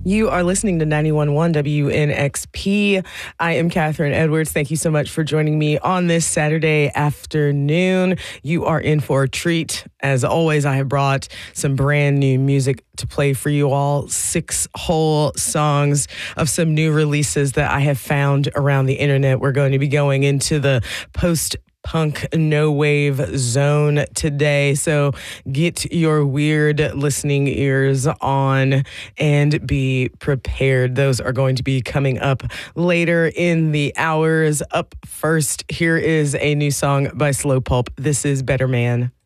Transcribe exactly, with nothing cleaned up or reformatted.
You are listening to ninety-one point one W N X P. I am Catherine Edwards. Thank you so much for joining me on this Saturday afternoon. You are in for a treat. As always, I have brought some brand new music to play for you all. Six whole songs of some new releases that I have found around the internet. We're going to be going into the post punk no wave zone today. So get your weird listening ears on and be prepared. Those are going to be coming up later in the hours. Up first, here is a new song by Slow Pulp. This is Better Man.